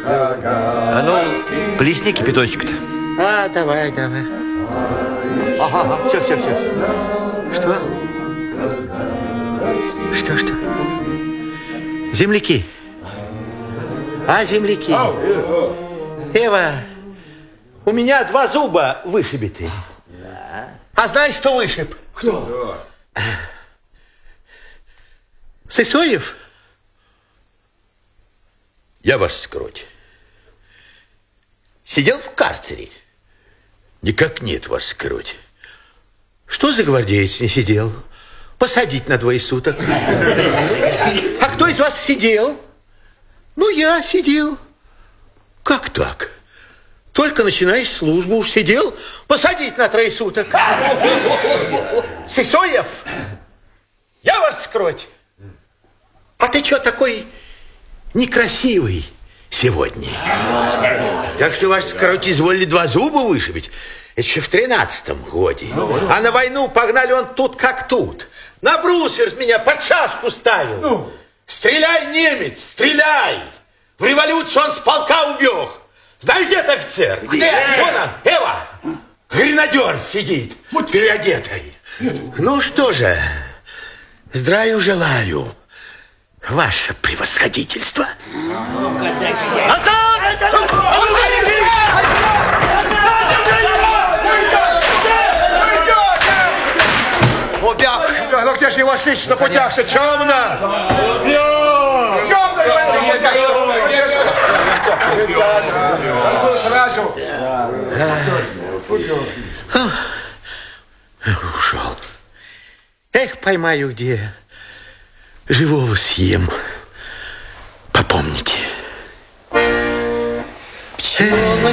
А ну, плесни кипяточек-то. Давай. Ага, все. Что? Что? Земляки. Земляки. Эва, у меня 2 зуба вышибиты. А знаешь, кто вышиб? Кто? Сысоев? Я ваш скроть. Сидел в карцере? Никак нет, ваш скроть. Что за гвардеец не сидел? Посадить на 2 суток. А кто из вас сидел? Ну, я сидел. Как так? Только начинаешь службу, уж сидел, посадить на 3 суток. Сысоев, я ваш скроть. А ты что такой некрасивый сегодня? Так что ваш скроть изволили 2 зуба вышибить. Это еще в 13-м годе. А на войну погнали он тут как тут. На брусьер меня под шашку ставил. Стреляй, немец, стреляй! В революцию он с полка убег. Знаешь, где этот офицер? Где? Вон он, Эва. Гренадер сидит, переодетый. Ну что же, здравия желаю, ваше превосходительство. Назад! Убег! Ну где же его слышишь на путях-то? Темно! Сразу. Ушел. Эх, поймаю где. Живого съем. Попомните.